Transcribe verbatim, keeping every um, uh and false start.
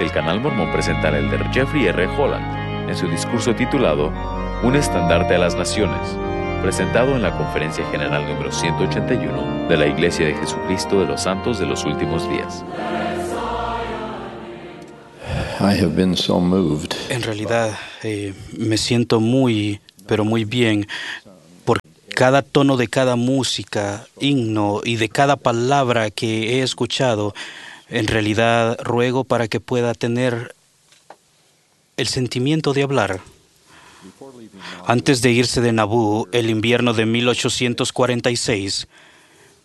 el Canal Mormón presenta al elder Jeffrey R. Holland en su discurso titulado Un estandarte a las naciones, presentado en la Conferencia General número ciento ochenta y uno de la Iglesia de Jesucristo de los Santos de los Últimos Días. I have been so moved. En realidad, eh, me siento muy, pero muy bien por cada tono de cada música, himno y de cada palabra que he escuchado. En realidad, ruego para que pueda tener el sentimiento de hablar. Antes de irse de Naboo, el invierno de mil ochocientos cuarenta y seis,